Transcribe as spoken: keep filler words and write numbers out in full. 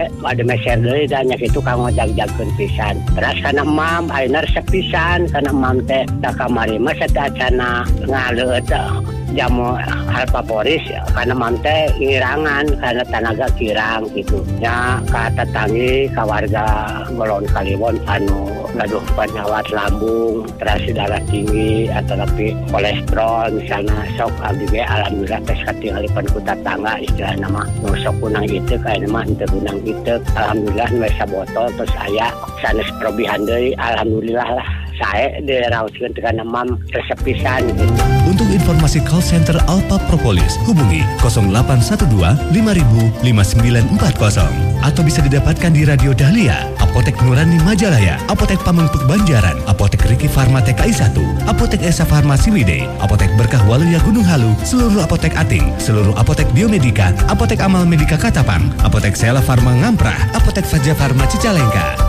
ada meser deui dan nya kitu kang ngojag-jagkeun pisan. Terus kana mam ayeuna resep pisan kana mam teh da kamari mah satacana ngaleuet jamu alpaporis karena mam teh ngirangan karena tenaga kirang gitu. Nya ka tetanggi ka warga Golon Kaliwon anu gaduh penyakit lambung, terus darah tinggi atau tapi kolesterol misalnya sok abdi ge alhamdulillah tes katingalipun ku tetangga istilahna mah nu sok kunang itu kayak mah henteu kunang itu alhamdulillah nu sabotol terus aya sanes perobihan deui alhamdulillah lah sae diraoskeun teh kana mam resep pisan gitu. Untuk informasi call center Alpa Propolis hubungi nol delapan satu dua lima nol nol lima sembilan empat nol atau bisa didapatkan di Radio Dahlia, Apotek Nurani Majalaya, Apotek Pamengpeuk Banjaran, Apotek Riki Farma T K I satu, Apotek Esa Farma Ciwidey, Apotek Berkah Waluya Gunung Halu, seluruh apotek Ating, seluruh apotek Biomedika, Apotek Amal Medika Katapang, Apotek Sela Farma Ngamprah, Apotek Faja Farma Cicalengka.